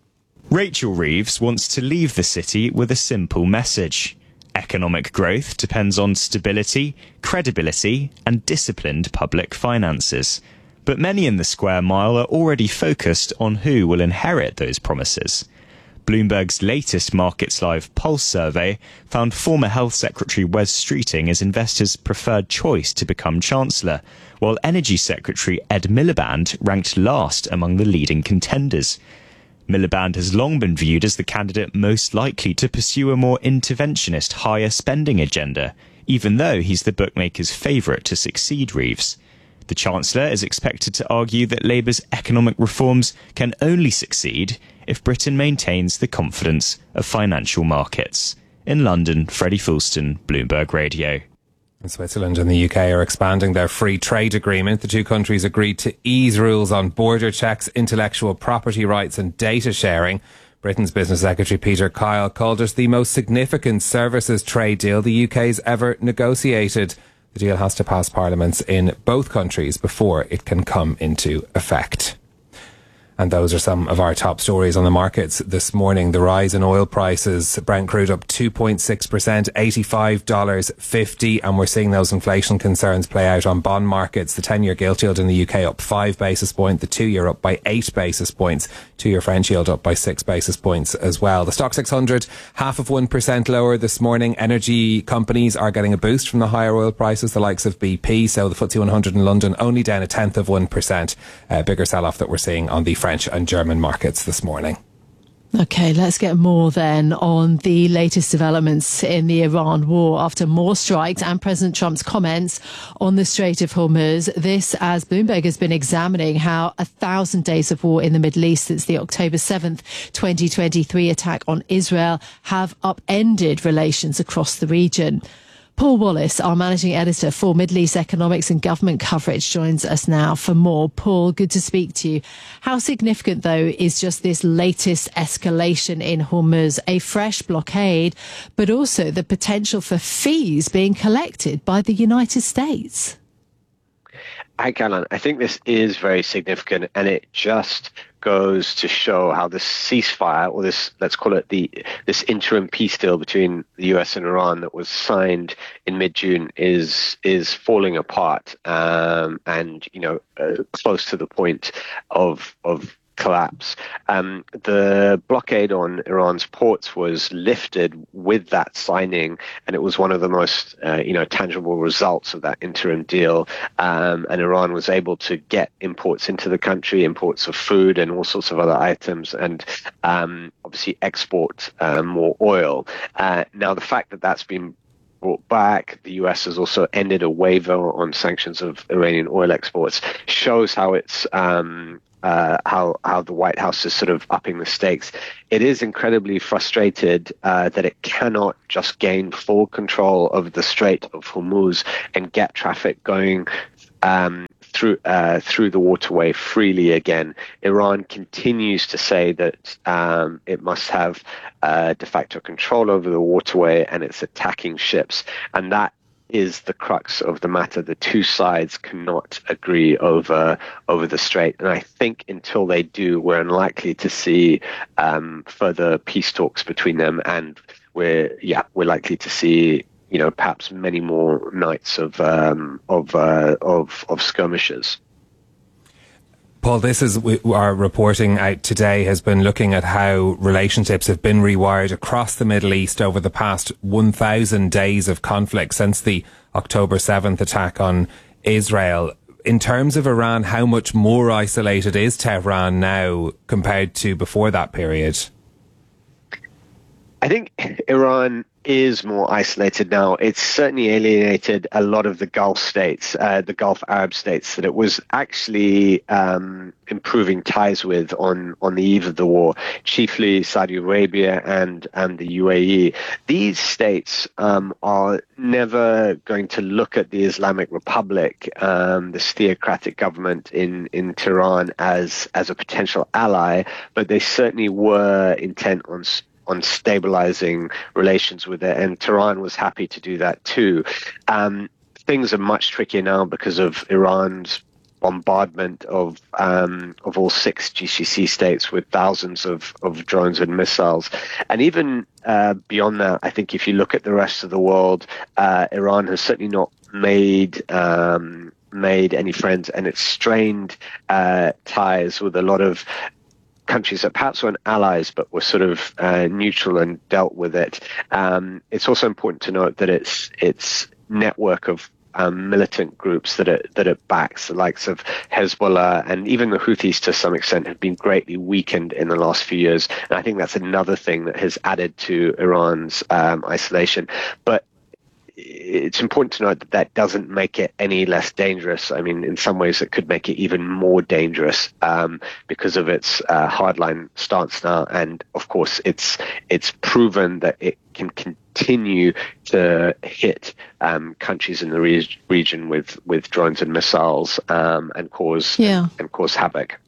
Rachel Reeves wants to leave the city with a simple message. Economic growth depends on stability, credibility and disciplined public finances. But many in the square mile are already focused on who will inherit those promises. Bloomberg's latest Markets Live Pulse survey found former Health Secretary Wes Streeting as investors' preferred choice to become Chancellor, while Energy Secretary Ed Miliband ranked last among the leading contenders. Miliband has long been viewed as the candidate most likely to pursue a more interventionist, higher spending agenda, even though he's the bookmakers' favourite to succeed Reeves. The Chancellor is expected to argue that Labour's economic reforms can only succeed if Britain maintains the confidence of financial markets. In London, Freddie Fulston, Bloomberg Radio. Switzerland and the U K are expanding their free trade agreement. The two countries agreed to ease rules on border checks, intellectual property rights and data sharing. Britain's Business Secretary Peter Kyle called it the most significant services trade deal the U K's ever negotiated. The deal has to pass parliaments in both countries before it can come into effect. And those are some of our top stories on the markets this morning. The rise in oil prices, Brent crude up two point six percent, eighty-five dollars fifty, and we're seeing those inflation concerns play out on bond markets. The ten-year gilt yield in the U K up five basis points, the two-year up by eight basis points, two-year French yield up by six basis points as well. The Stock six hundred, half of one percent lower this morning. Energy companies are getting a boost from the higher oil prices, the likes of B P. So the F T S E one hundred in London only down a tenth of one percent. A bigger sell-off that we're seeing on the French and German markets this morning. OK, let's get more then on the latest developments in the Iran war after more strikes and President Trump's comments on the Strait of Hormuz. This as Bloomberg has been examining how a thousand days of war in the Middle East since the October seventh, twenty twenty-three attack on Israel have upended relations across the region. Paul Wallace, our managing editor for Middle East Economics and Government Coverage, joins us now for more. Paul, good to speak to you. How significant, though, is just this latest escalation in Hormuz, a fresh blockade, but also the potential for fees being collected by the United States? Hi, Caroline. I think this is very significant, and it just goes to show how this ceasefire, or this, let's call it the this interim peace deal between the U S and Iran that was signed in mid-June, is is falling apart, um, and you know, uh, close to the point of of collapse. Um, the blockade on Iran's ports was lifted with that signing, and it was one of the most, uh, you know, tangible results of that interim deal. Um, and Iran was able to get imports into the country, imports of food and all sorts of other items, and um, obviously export uh, more oil. Uh, now, the fact that that's been brought back, the U S has also ended a waiver on sanctions of Iranian oil exports, shows how it's um, Uh, how how the White House is sort of upping the stakes. It is incredibly frustrated uh, that it cannot just gain full control of the Strait of Hormuz and get traffic going um, through uh, through the waterway freely again. Iran continues to say that um, it must have uh, de facto control over the waterway, and it's attacking ships, and that is the crux of the matter. The two sides cannot agree over over the strait, and I think until they do, we're unlikely to see um, further peace talks between them, and we're yeah we're likely to see, you know, perhaps many more nights of um, of, uh, of of skirmishes. Paul, this is our reporting out today has been looking at how relationships have been rewired across the Middle East over the past one thousand days of conflict since the October seventh attack on Israel. In terms of Iran, how much more isolated is Tehran now compared to before that period? I think Iran is more isolated now. It's certainly alienated a lot of the Gulf states, uh, the Gulf Arab states that it was actually um, improving ties with on, on the eve of the war, chiefly Saudi Arabia and, and the U A E. These states um, are never going to look at the Islamic Republic, um, this theocratic government in, in Tehran, as, as a potential ally, but they certainly were intent on on stabilizing relations with it, and Tehran was happy to do that too. Um, things are much trickier now because of Iran's bombardment of um, of all six G C C states with thousands of, of drones and missiles. And even uh, beyond that, I think if you look at the rest of the world, uh, Iran has certainly not made um, made any friends, and it's strained uh, ties with a lot of countries that perhaps weren't allies but were sort of uh, neutral and dealt with it. Um, it's also important to note that its its network of um, militant groups that it that it backs, the likes of Hezbollah and even the Houthis to some extent, have been greatly weakened in the last few years. And I think that's another thing that has added to Iran's um, isolation. But it's important to note that that doesn't make it any less dangerous. I mean, in some ways, it could make it even more dangerous um, because of its uh, hardline stance now. And of course, it's it's proven that it can continue to hit um, countries in the re- region with, with drones and missiles um, and cause yeah. and cause havoc.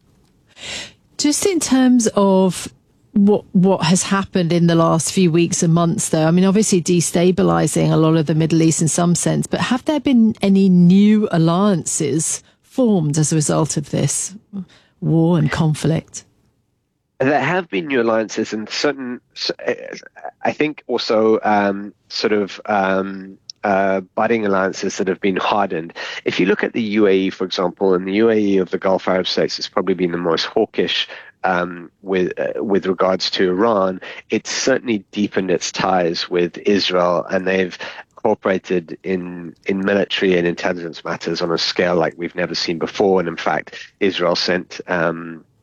Just in terms of what what has happened in the last few weeks and months, though, I mean, obviously destabilizing a lot of the Middle East in some sense, but have there been any new alliances formed as a result of this war and conflict? There have been new alliances, and certain, I think also um, sort of um, uh, budding alliances that have been hardened. If you look at the U A E, for example, and the U A E of the Gulf Arab states has probably been the most hawkish Um, with uh, with regards to Iran. It's certainly deepened its ties with Israel, and they've cooperated in in military and intelligence matters on a scale like we've never seen before. And in fact, Israel sent um,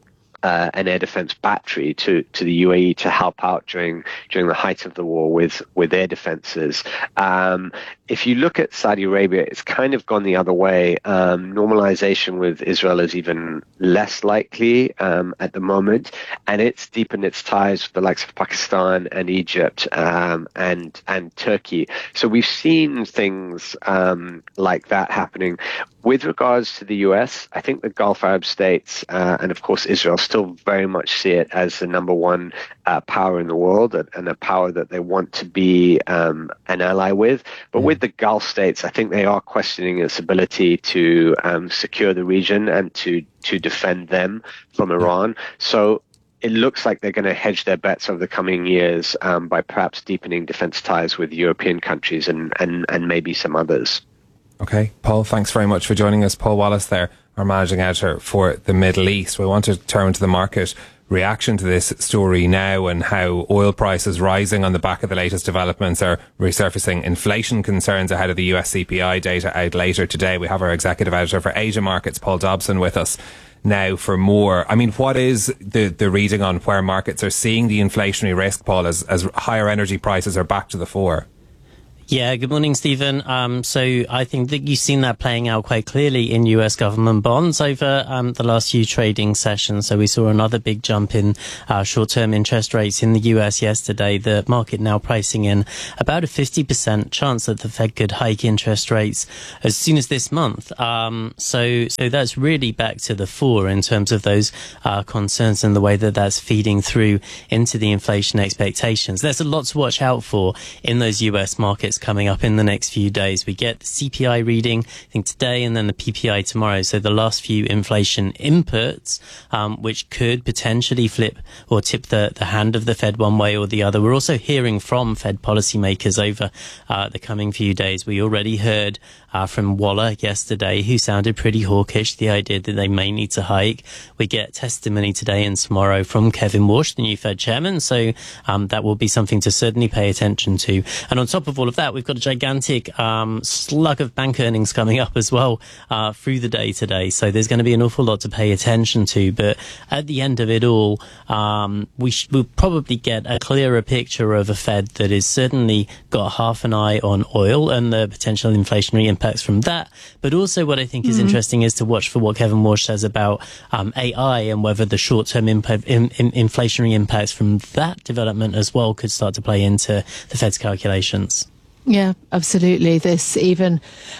uh, an air defense battery to, to the U A E to help out during during the height of the war with, with air defenses. Um, if you look at Saudi Arabia, it's kind of gone the other way. Um, normalization with Israel is even less likely um, at the moment, and it's deepened its ties with the likes of Pakistan and Egypt um, and and Turkey. So we've seen things um, like that happening. With regards to the U S, I think the Gulf Arab states uh, and, of course, Israel still very much see it as the number one uh, power in the world and a power that they want to be um, an ally with. But with the Gulf states, I think they are questioning its ability to um, secure the region and to, to defend them from Iran. So it looks like they're going to hedge their bets over the coming years um, by perhaps deepening defense ties with European countries and, and, and maybe some others. Okay, Paul, thanks very much for joining us. Paul Wallace there, our managing editor for the Middle East. We want to turn to the market reaction to this story now and how oil prices rising on the back of the latest developments are resurfacing inflation concerns ahead of the U S C P I data out later today. We have our executive editor for Asia markets, Paul Dobson, with us now for more. I mean, what is the, the reading on where markets are seeing the inflationary risk, Paul, as, as higher energy prices are back to the fore? Yeah, good morning, Stephen. Um, so I think that you've seen that playing out quite clearly in U S government bonds over um, the last few trading sessions. So we saw another big jump in uh, short-term interest rates in the U S yesterday. The market now pricing in about a fifty percent chance that the Fed could hike interest rates as soon as this month. Um, so, so that's really back to the fore in terms of those uh, concerns and the way that that's feeding through into the inflation expectations. There's a lot to watch out for in those U S markets coming up in the next few days. We get the C P I reading, I think, today, and then the P P I tomorrow. So the last few inflation inputs, um, which could potentially flip or tip the, the hand of the Fed one way or the other. We're also hearing from Fed policymakers over uh, the coming few days. We already heard uh, from Waller yesterday, who sounded pretty hawkish, the idea that they may need to hike. We get testimony today and tomorrow from Kevin Walsh, the new Fed chairman. So um, that will be something to certainly pay attention to. And on top of all of that, we've got a gigantic um, slug of bank earnings coming up as well uh, through the day today. So there's going to be an awful lot to pay attention to. But at the end of it all, um, we sh- we'll probably get a clearer picture of a Fed that is certainly got half an eye on oil and the potential inflationary impacts from that. But also what I think is mm-hmm. interesting is to watch for what Kevin Walsh says about um, A I and whether the short-term impa- in, in, inflationary impacts from that development as well could start to play into the Fed's calculations. Yeah, absolutely. This, even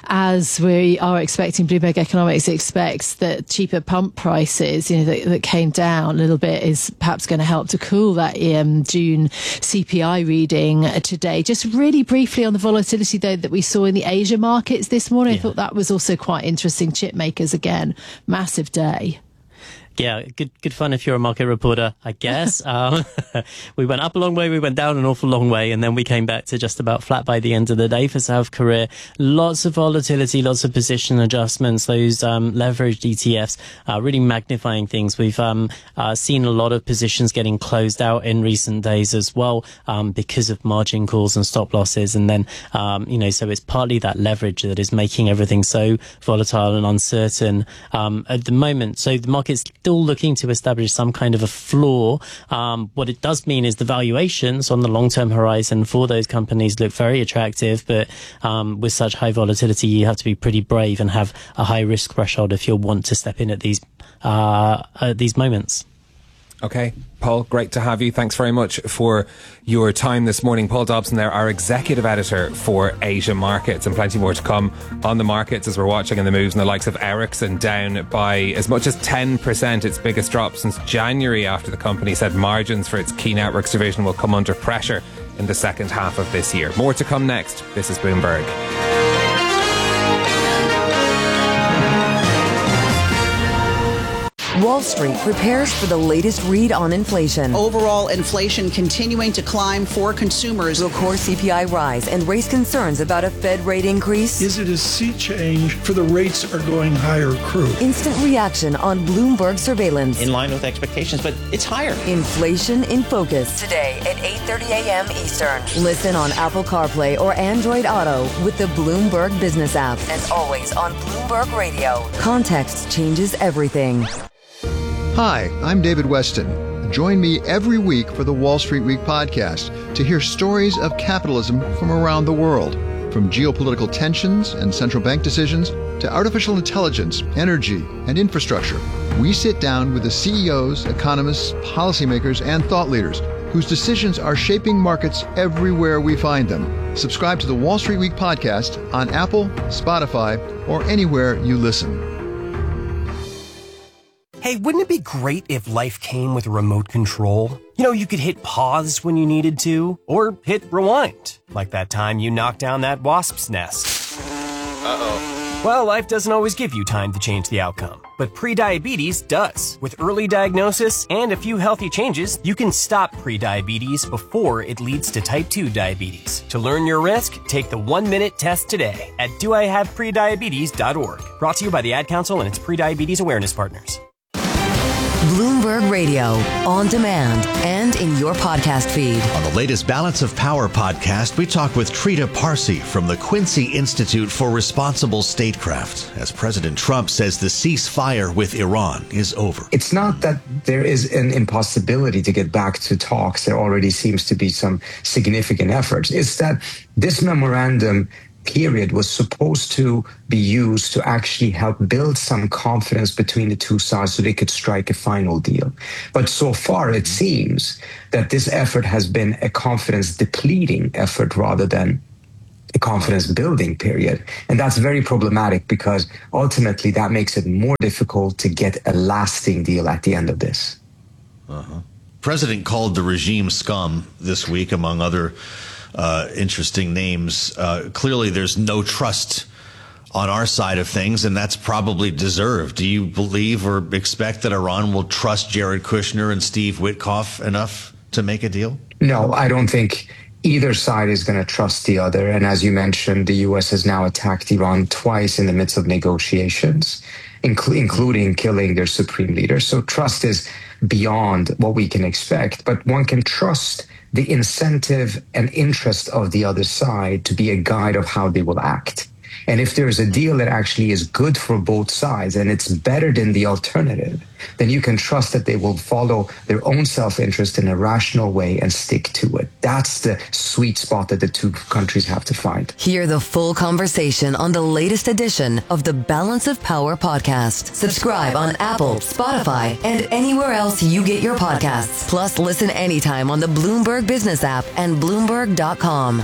as we are expecting, Bloomberg Economics expects that cheaper pump prices, you know, that, that came down a little bit, is perhaps going to help to cool that um, June C P I reading today. Just really briefly on the volatility, though, that we saw in the Asia markets this morning. Yeah. I thought that was also quite interesting. Chip makers again, massive day. Yeah, good good fun if you're a market reporter, I guess. um, we went up a long way, we went down an awful long way, and then we came back to just about flat by the end of the day for South Korea. Lots of volatility, lots of position adjustments, those um, leveraged E T Fs uh, really magnifying things. We've um, uh, seen a lot of positions getting closed out in recent days as well um, because of margin calls and stop losses. And then, um, you know, so it's partly that leverage that is making everything so volatile and uncertain um, at the moment. So the market's still looking to establish some kind of a floor. Um, what it does mean is the valuations on the long-term horizon for those companies look very attractive, but um, with such high volatility, you have to be pretty brave and have a high risk threshold if you'll want to step in at these uh, at these moments. Okay, Paul, great to have you. Thanks very much for your time this morning. Paul Dobson there, our executive editor for Asia Markets, and plenty more to come on the markets as we're watching in the moves, and the likes of Ericsson down by as much as ten percent, its biggest drop since January, after the company said margins for its key networks division will come under pressure in the second half of this year. More to come next. This is Bloomberg. Wall Street prepares for the latest read on inflation. Overall inflation continuing to climb for consumers. Will core C P I rise and raise concerns about a Fed rate increase? Is it a sea change for the rates are going higher crew? Instant reaction on Bloomberg surveillance. In line with expectations, but it's higher. Inflation in Focus. Today at eight thirty a.m. Eastern. Listen on Apple CarPlay or Android Auto with the Bloomberg Business app. And always on Bloomberg Radio. Context changes everything. Hi, I'm David Weston. Join me every week for the Wall Street Week podcast to hear stories of capitalism from around the world. From geopolitical tensions and central bank decisions to artificial intelligence, energy, and infrastructure, we sit down with the C E Os, economists, policymakers, and thought leaders whose decisions are shaping markets everywhere we find them. Subscribe to the Wall Street Week podcast on Apple, Spotify, or anywhere you listen. Hey, wouldn't it be great if life came with a remote control? You know, you could hit pause when you needed to, or hit rewind, like that time you knocked down that wasp's nest. Uh-oh. Well, life doesn't always give you time to change the outcome, but prediabetes does. With early diagnosis and a few healthy changes, you can stop prediabetes before it leads to type two diabetes. To learn your risk, take the one-minute test today at do I have prediabetes dot org. Brought to you by the Ad Council and its prediabetes awareness partners. Bloomberg Radio, on demand and in your podcast feed. On the latest Balance of Power podcast, we talk with Trita Parsi from the Quincy Institute for Responsible Statecraft, as President Trump says the ceasefire with Iran is over. It's not that there is an impossibility to get back to talks. There already seems to be some significant efforts. It's that this memorandum period was supposed to be used to actually help build some confidence between the two sides so they could strike a final deal. But so far, it seems that this effort has been a confidence depleting effort rather than a confidence building period. And that's very problematic because ultimately that makes it more difficult to get a lasting deal at the end of this. Uh-huh. President called the regime scum this week, among other Uh, interesting names. Uh, clearly, there's no trust on our side of things, and that's probably deserved. Do you believe or expect that Iran will trust Jared Kushner and Steve Witkoff enough to make a deal? No, I don't think either side is going to trust the other. And as you mentioned, the U S has now attacked Iran twice in the midst of negotiations, inc- including killing their supreme leader. So trust is beyond what we can expect, but one can trust the incentive and interest of the other side to be a guide of how they will act. And if there's a deal that actually is good for both sides and it's better than the alternative, then you can trust that they will follow their own self-interest in a rational way and stick to it. That's the sweet spot that the two countries have to find. Hear the full conversation on the latest edition of the Balance of Power podcast. Subscribe on Apple, Spotify, and anywhere else you get your podcasts. Plus, listen anytime on the Bloomberg Business app and Bloomberg dot com.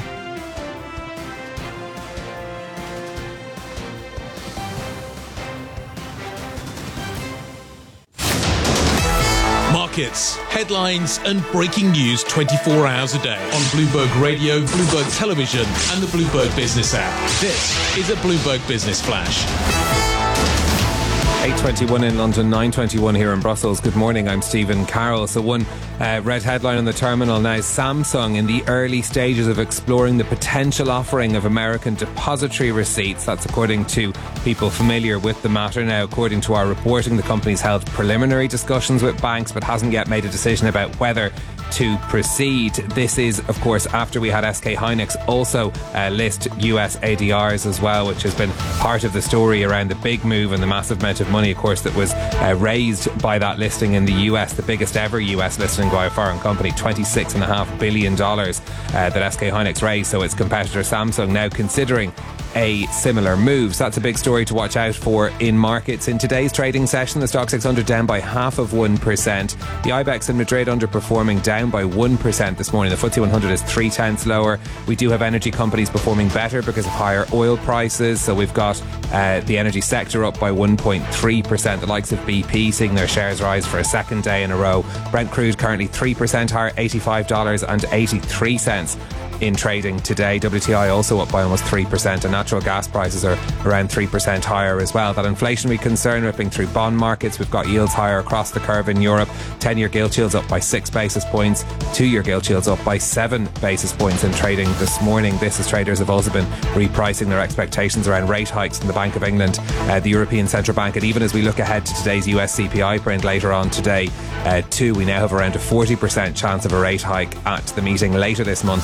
Markets, headlines, and breaking news twenty-four hours a day on Bloomberg Radio, Bloomberg Television, and the Bloomberg Business app. This is a Bloomberg Business Flash. eight twenty-one in London, nine twenty-one here in Brussels. Good morning, I'm Stephen Carroll. So one uh, red headline on the terminal now, Samsung in the early stages of exploring the potential offering of American depository receipts. That's according to people familiar with the matter. Now, according to our reporting, the company's held preliminary discussions with banks but hasn't yet made a decision about whether to proceed. This is, of course, after we had S K Hynix also uh, list U S A D Rs as well, which has been part of the story around the big move and the massive amount of money, of course, that was uh, raised by that listing in the U S, the biggest ever U S listing by a foreign company, twenty-six point five billion dollars uh, that S K Hynix raised. So its competitor Samsung now considering a similar move. So that's a big story to watch out for in markets. In today's trading session, the Stock six hundred down by half of one percent. The I BEX in Madrid underperforming, down by one percent this morning. The F T S E one hundred is three tenths lower. We do have energy companies performing better because of higher oil prices. So we've got uh, the energy sector up by one point three percent. The likes of B P seeing their shares rise for a second day in a row. Brent crude currently three percent higher, eighty-five dollars and eighty-three cents. In trading today. W T I also up by almost three percent, and natural gas prices are around three percent higher as well. That inflationary concern ripping through bond markets. We've got yields higher across the curve in Europe. ten-year gilt yields up by six basis points. two-year gilt yields up by seven basis points in trading this morning. This as traders have also been repricing their expectations around rate hikes from the Bank of England, uh, the European Central Bank, and even as we look ahead to today's U S C P I print later on today uh, too, we now have around a forty percent chance of a rate hike at the meeting later this month from the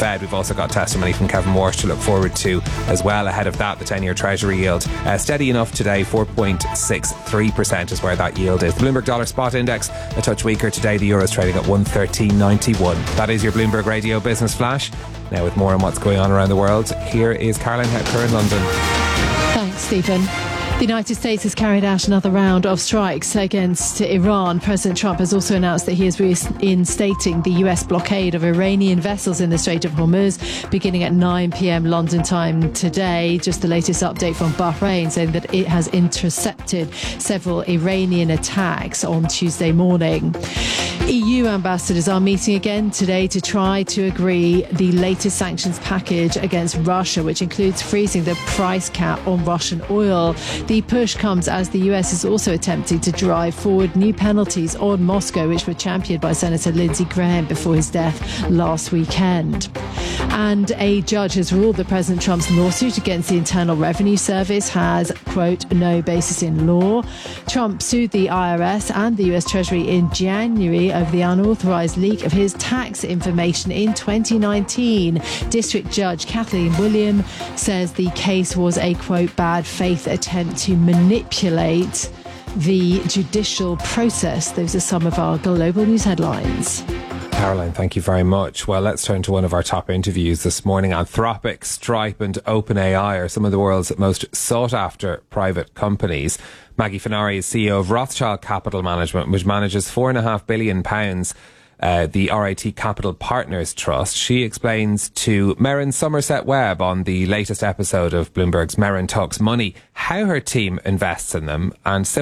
Fed. We've also got testimony from Kevin Walsh to look forward to as well. Ahead of that, the ten-year Treasury yield uh, steady enough today, four point six three percent is where that yield is. The Bloomberg Dollar Spot Index a touch weaker today. The euro is trading at one thirteen ninety-one. That is your Bloomberg Radio Business Flash. Now with more on what's going on around the world, here is Caroline Hepker in London. Thanks, Stephen. The United States has carried out another round of strikes against Iran. President Trump has also announced that he is reinstating the U S blockade of Iranian vessels in the Strait of Hormuz beginning at nine p.m. London time today. Just the latest update from Bahrain saying that it has intercepted several Iranian attacks on Tuesday morning. E U ambassadors are meeting again today to try to agree the latest sanctions package against Russia, which includes freezing the price cap on Russian oil. The push comes as the U S is also attempting to drive forward new penalties on Moscow, which were championed by Senator Lindsey Graham before his death last weekend. And a judge has ruled that President Trump's lawsuit against the Internal Revenue Service has, quote, no basis in law. Trump sued the I R S and the U S Treasury in January over the unauthorized leak of his tax information in twenty nineteen. District Judge Kathleen William says the case was a, quote, bad faith attempt to manipulate the judicial process. Those are some of our global news headlines. Caroline, thank you very much. Well, let's turn to one of our top interviews this morning. Anthropic, Stripe and OpenAI are some of the world's most sought-after private companies. Maggie Fenari is C E O of Rothschild Capital Management, which manages four point five billion pounds, uh, the R I T Capital Partners Trust. She explains to Merrin Somerset Webb on the latest episode of Bloomberg's Merrin Talks Money how her team invests in them and